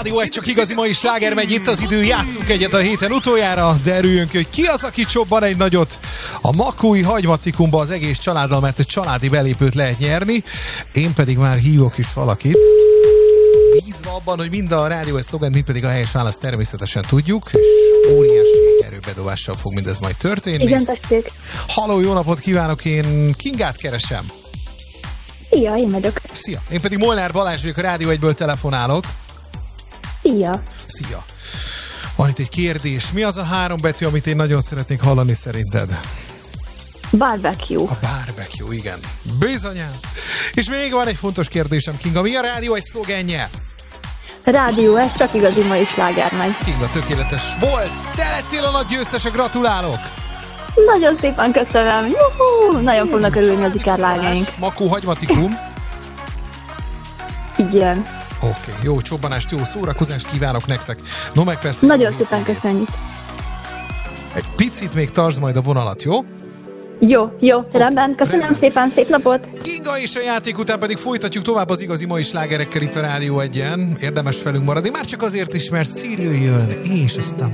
Rádió egy csak igazi mai sláger megy, itt az idő, játszunk egyet a héten utoljára, de örüljünk, hogy ki az, aki csobban egy nagyot a Makói Hagymatikumba az egész családdal, mert egy családi belépőt lehet nyerni. Én pedig már hívok is valakit. Bízva abban, hogy mind a rádió egy szlogent, mind pedig a helyes választ természetesen tudjuk, és óriási erőbedobással fog mindez majd történni. Igen, tessék. Halló, jó napot kívánok, én Kingát keresem. Szia, én vagyok. Szia, én pedig Molnár Balázs vagyok, a Rádió 1-ből telefonálok. Szia. Szia. Van itt egy kérdés. Mi az a 3 betű, amit én nagyon szeretnék hallani szerinted? Barbecue. A barbecue, igen. Bizonyán. És még van egy fontos kérdésem, Kinga. Mi a Rádió egy szlogenje? Rádió, ez csak igazi mai sláger megy. Kinga, tökéletes volt. Te lettél a nagy győztese, gratulálok. Nagyon szépen köszönöm. Juhú! Nagyon fognak örülni az ikerlányaink. Makó Hagymatikum. Igen. Oké, jó csobbanást, jó szórakozást kívánok nektek. No, meg persze. Nagyon szépen köszönjük. Egy picit még tartsd majd a vonalat, jó? Jó, rendben. Köszönöm rendben. Szépen, szép napot. Kinga, és a játék után pedig folytatjuk tovább az igazi mai slágerekkel itt a Rádió 1-en. Érdemes velünk maradni, már csak azért is, mert Cyril jön, és aztán